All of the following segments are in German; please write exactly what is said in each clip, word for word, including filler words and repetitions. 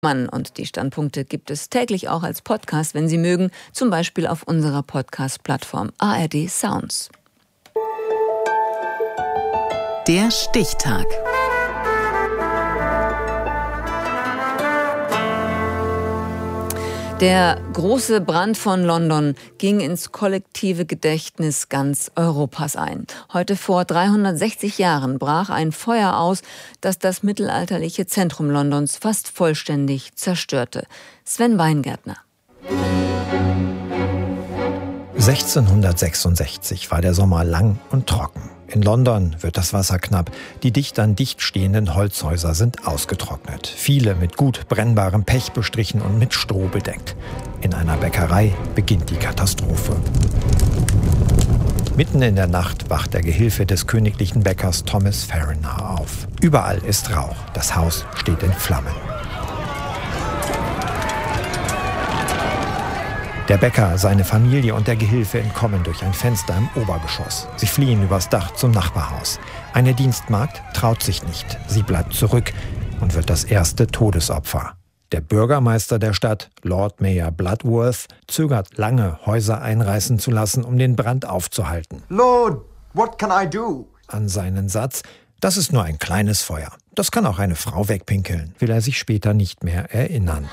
Mann. Und die Standpunkte gibt es täglich auch als Podcast, wenn Sie mögen, zum Beispiel auf unserer Podcast-Plattform A R D Sounds. Der Stichtag. Der große Brand von London ging ins kollektive Gedächtnis ganz Europas ein. Heute vor dreihundertsechzig Jahren brach ein Feuer aus, das das mittelalterliche Zentrum Londons fast vollständig zerstörte. Sven Weingärtner. sechzehnhundertsechsundsechzig war der Sommer lang und trocken. In London wird das Wasser knapp. Die dicht an dicht stehenden Holzhäuser sind ausgetrocknet. Viele mit gut brennbarem Pech bestrichen und mit Stroh bedeckt. In einer Bäckerei beginnt die Katastrophe. Mitten in der Nacht wacht der Gehilfe des königlichen Bäckers Thomas Farrinar auf. Überall ist Rauch. Das Haus steht in Flammen. Der Bäcker, seine Familie und der Gehilfe entkommen durch ein Fenster im Obergeschoss. Sie fliehen übers Dach zum Nachbarhaus. Eine Dienstmagd traut sich nicht. Sie bleibt zurück und wird das erste Todesopfer. Der Bürgermeister der Stadt, Lord Mayor Bloodworth, zögert lange, Häuser einreißen zu lassen, um den Brand aufzuhalten. Lord, what can I do? An seinen Satz: Das ist nur ein kleines Feuer. Das kann auch eine Frau wegpinkeln, will er sich später nicht mehr erinnern.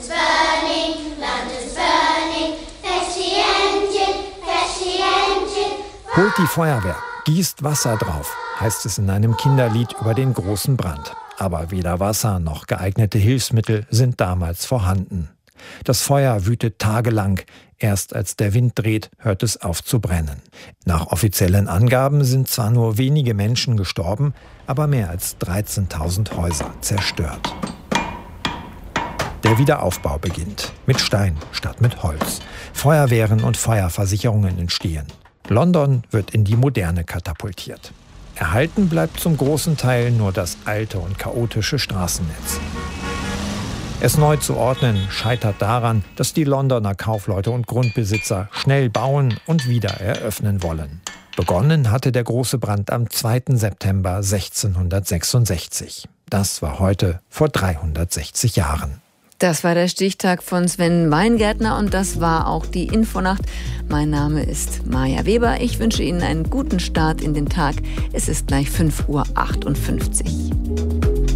Holt die Feuerwehr, gießt Wasser drauf, heißt es in einem Kinderlied über den großen Brand. Aber weder Wasser noch geeignete Hilfsmittel sind damals vorhanden. Das Feuer wütet tagelang. Erst als der Wind dreht, hört es auf zu brennen. Nach offiziellen Angaben sind zwar nur wenige Menschen gestorben, aber mehr als dreizehntausend Häuser zerstört. Der Wiederaufbau beginnt. Mit Stein statt mit Holz. Feuerwehren und Feuerversicherungen entstehen. London wird in die Moderne katapultiert. Erhalten bleibt zum großen Teil nur das alte und chaotische Straßennetz. Es neu zu ordnen scheitert daran, dass die Londoner Kaufleute und Grundbesitzer schnell bauen und wieder eröffnen wollen. Begonnen hatte der große Brand am zweiten September sechzehnhundertsechsundsechzig. Das war heute vor dreihundertsechzig Jahren. Das war der Stichtag von Sven Weingärtner und das war auch die Infonacht. Mein Name ist Maja Weber. Ich wünsche Ihnen einen guten Start in den Tag. Es ist gleich fünf Uhr achtundfünfzig.